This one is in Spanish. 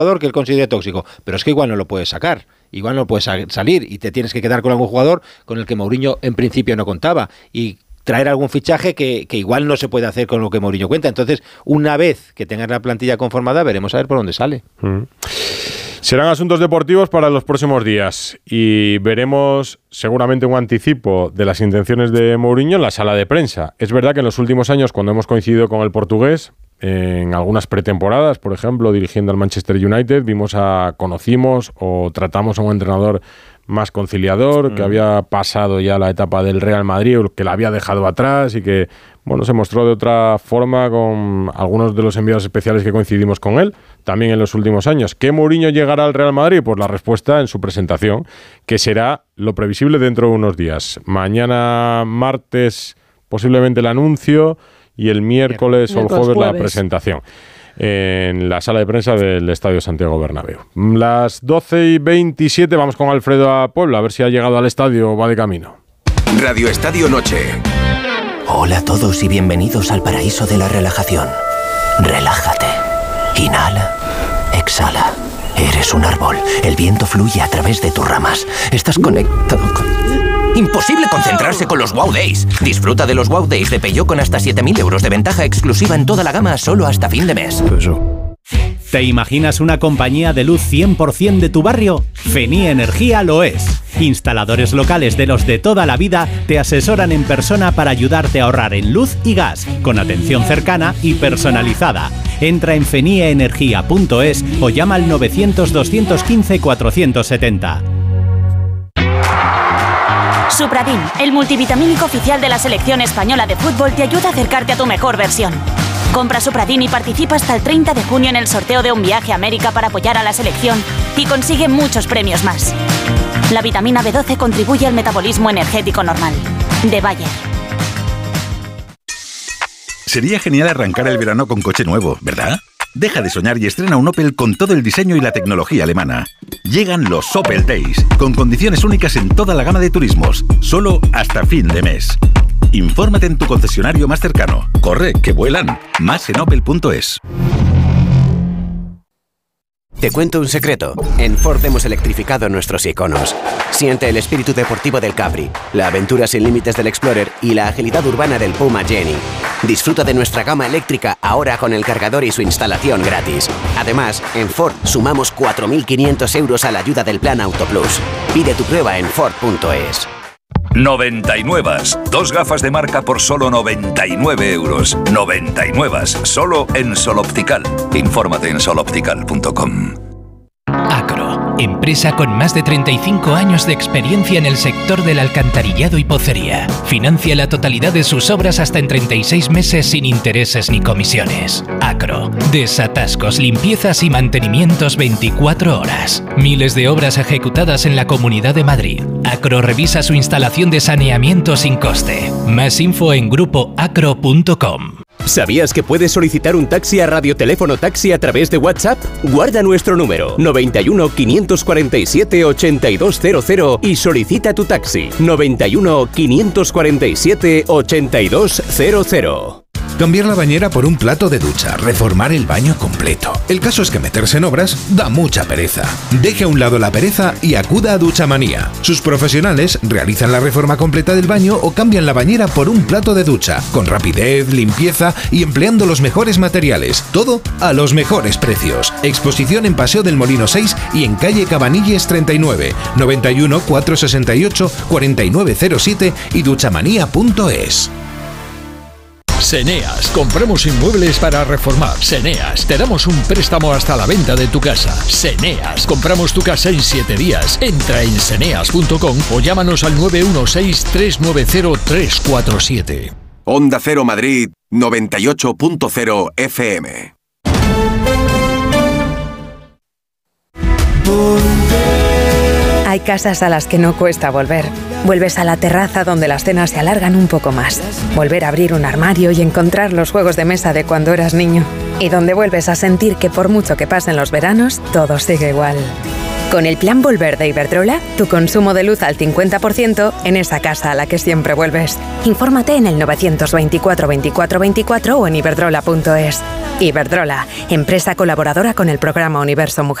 jugador que él considere tóxico, pero es que igual no lo puedes sacar, igual no puedes salir y te tienes que quedar con algún jugador con el que Mourinho en principio no contaba y traer algún fichaje que igual no se puede hacer con lo que Mourinho cuenta. Entonces, una vez que tengas la plantilla conformada, veremos a ver por dónde sale. Serán asuntos deportivos para los próximos días y veremos seguramente un anticipo de las intenciones de Mourinho en la sala de prensa. Es verdad que en los últimos años, cuando hemos coincidido con el portugués, en algunas pretemporadas, por ejemplo, dirigiendo al Manchester United, conocimos o tratamos a un entrenador más conciliador, que había pasado ya la etapa del Real Madrid, que la había dejado atrás y que, bueno, se mostró de otra forma con algunos de los enviados especiales que coincidimos con él, también en los últimos años. ¿Qué Mourinho llegará al Real Madrid? Pues la respuesta en su presentación, que será lo previsible dentro de unos días. Mañana martes posiblemente el anuncio y el miércoles o el jueves la presentación en la sala de prensa del Estadio Santiago Bernabéu. Las 12:27, vamos con Alfredo a Puebla, a ver si ha llegado al estadio o va de camino. Radio Estadio Noche. Hola a todos y bienvenidos al paraíso de la relajación. Relájate. Inhala. Exhala. Eres un árbol. El viento fluye a través de tus ramas. Estás conectado con... Imposible concentrarse con los Wow Days. Disfruta de los Wow Days de Peugeot con hasta 7.000 euros de ventaja exclusiva en toda la gama solo hasta fin de mes. ¿Te imaginas una compañía de luz 100% de tu barrio? Feni Energía lo es. Instaladores locales de los de toda la vida te asesoran en persona para ayudarte a ahorrar en luz y gas, con atención cercana y personalizada. Entra en fenieenergia.es o llama al 900-215-470. Supradin, el multivitamínico oficial de la selección española de fútbol, te ayuda a acercarte a tu mejor versión. Compra Supradin y participa hasta el 30 de junio en el sorteo de un viaje a América para apoyar a la selección y consigue muchos premios más. La vitamina B12 contribuye al metabolismo energético normal. De Bayer. Sería genial arrancar el verano con coche nuevo, ¿verdad? Deja de soñar y estrena un Opel con todo el diseño y la tecnología alemana. Llegan los Opel Days, con condiciones únicas en toda la gama de turismos, solo hasta fin de mes. Infórmate en tu concesionario más cercano. Corre, que vuelan. Más en opel.es. Te cuento un secreto. En Ford hemos electrificado nuestros iconos. Siente el espíritu deportivo del Capri, la aventura sin límites del Explorer y la agilidad urbana del Puma Jenny. Disfruta de nuestra gama eléctrica ahora con el cargador y su instalación gratis. Además, en Ford sumamos 4.500 euros a la ayuda del Plan Auto Plus. Pide tu prueba en Ford.es. 99. Dos gafas de marca por solo 99 euros. 99. Solo en Sol Optical. Infórmate en soloptical.com. Acro, empresa con más de 35 años de experiencia en el sector del alcantarillado y pocería. Financia la totalidad de sus obras hasta en 36 meses sin intereses ni comisiones. Acro, desatascos, limpiezas y mantenimientos 24 horas. Miles de obras ejecutadas en la Comunidad de Madrid. Acro revisa su instalación de saneamiento sin coste. Más info en grupoacro.com. ¿Sabías que puedes solicitar un taxi a Radioteléfono Taxi a través de WhatsApp? Guarda nuestro número 91 547 8200 y solicita tu taxi 91 547 8200. Cambiar la bañera por un plato de ducha, reformar el baño completo. El caso es que meterse en obras da mucha pereza. Deje a un lado la pereza y acuda a Duchamanía. Sus profesionales realizan la reforma completa del baño o cambian la bañera por un plato de ducha, con rapidez, limpieza y empleando los mejores materiales. Todo a los mejores precios. Exposición en Paseo del Molino 6 y en calle Cabanilles 39, 91 468 4907 y duchamanía.es. Seneas, compramos inmuebles para reformar. Seneas, te damos un préstamo hasta la venta de tu casa. Seneas, compramos tu casa en 7 días. Entra en seneas.com o llámanos al 916-390-347. Onda Cero Madrid 98.0 FM. Hay casas a las que no cuesta volver. Vuelves a la terraza donde las cenas se alargan un poco más. Volver a abrir un armario y encontrar los juegos de mesa de cuando eras niño. Y donde vuelves a sentir que por mucho que pasen los veranos, todo sigue igual. Con el plan Volver de Iberdrola, tu consumo de luz al 50% en esa casa a la que siempre vuelves. Infórmate en el 924 24 24 o en iberdrola.es. Iberdrola, empresa colaboradora con el programa Universo Mujer.